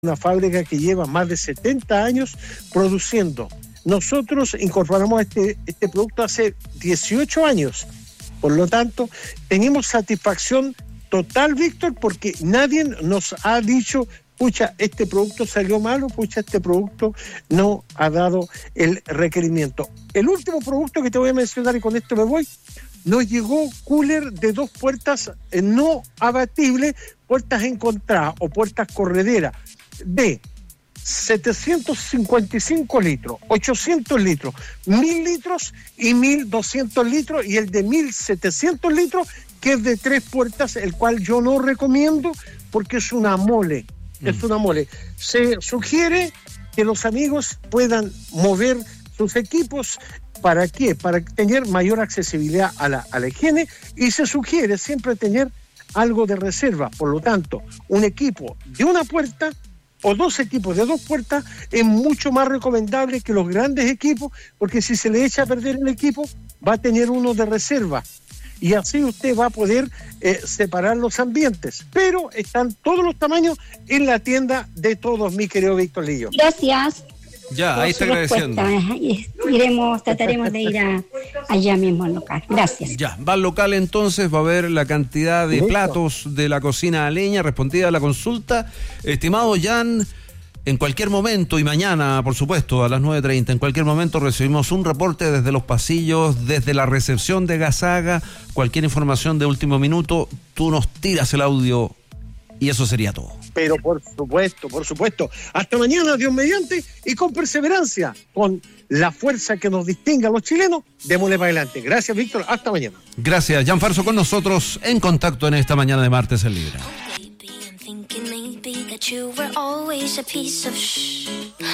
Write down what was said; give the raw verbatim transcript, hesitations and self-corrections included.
una fábrica que lleva más de setenta años produciendo. Nosotros incorporamos este, este producto hace dieciocho años. Por lo tanto, tenemos satisfacción total, Víctor, porque nadie nos ha dicho, pucha, este producto salió malo, pucha, este producto no ha dado el requerimiento. El último producto que te voy a mencionar, y con esto me voy, nos llegó cooler de dos puertas eh, no abatibles, puertas encontradas o puertas correderas, de setecientos cincuenta y cinco litros, ochocientos litros, mil litros y mil doscientos litros, y el de mil setecientos litros, que es de tres puertas, el cual yo no recomiendo porque es una mole, mm. es una mole. Se sugiere que los amigos puedan mover sus equipos. ¿Para qué? Para tener mayor accesibilidad a la, a la higiene, y se sugiere siempre tener algo de reserva. Por lo tanto, un equipo de una puerta o dos equipos de dos puertas es mucho más recomendable que los grandes equipos, porque si se le echa a perder el equipo, va a tener uno de reserva. Y así usted va a poder eh, separar los ambientes. Pero están todos los tamaños en la tienda de todos, mi querido Víctor Lillo. Gracias. Ya, ahí está agradeciendo. Iremos, trataremos de ir a, allá mismo al local. Gracias. Ya, va al local entonces, va a ver la cantidad de platos de la cocina a leña, respondida a la consulta. Estimado Jan, en cualquier momento, y mañana, por supuesto, a las nueve treinta, en cualquier momento recibimos un reporte desde los pasillos, desde la recepción de Gasaga, cualquier información de último minuto, tú nos tiras el audio y eso sería todo. Pero por supuesto, por supuesto. Hasta mañana, Dios mediante, y con perseverancia, con la fuerza que nos distingue a los chilenos, démosle para adelante. Gracias, Víctor. Hasta mañana. Gracias, Jan Farso, con nosotros en contacto en esta mañana de martes en Libra.